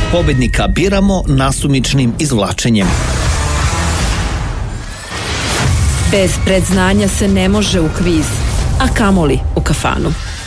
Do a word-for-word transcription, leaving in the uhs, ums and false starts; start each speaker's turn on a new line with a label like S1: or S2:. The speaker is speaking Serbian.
S1: Pobednika biramo nasumičnim izvlačenjem.
S2: Bez predznanja se ne može u kviz, a kamoli u kafanu.